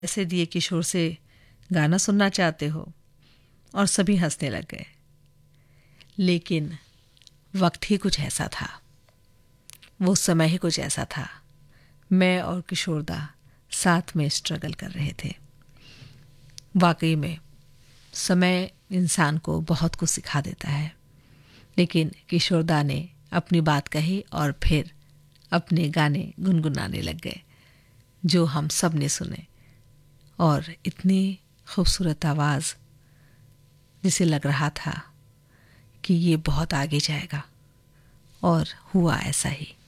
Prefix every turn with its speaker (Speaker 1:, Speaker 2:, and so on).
Speaker 1: ऐसे दिए किशोर से गाना सुनना चाहते हो, और सभी हंसने लग गए। लेकिन वक्त ही कुछ ऐसा था, वो समय ही कुछ ऐसा था। मैं और किशोरदा साथ में स्ट्रगल कर रहे थे। वाकई में समय इंसान को बहुत कुछ सिखा देता है। लेकिन किशोरदा ने अपनी बात कही और फिर अपने गाने गुनगुनाने लग गए, जो हम सब ने सुने। और इतनी खूबसूरत आवाज़, जिसे लग रहा था कि ये बहुत आगे जाएगा, और हुआ ऐसा ही।